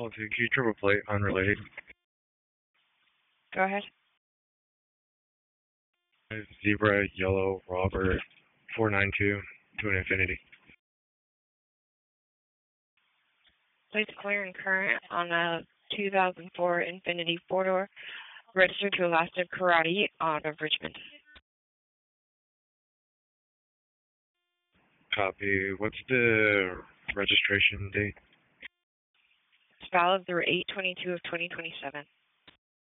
Policy Q triple plate, unrelated. Go ahead. Zebra, yellow, Robert, 492 to an infinity. Plates clear and current on a 2004 Infiniti 4-door, registered to Elastic Karate out of Richmond. Copy. What's the registration date? It's valid through 8/22 of 2027.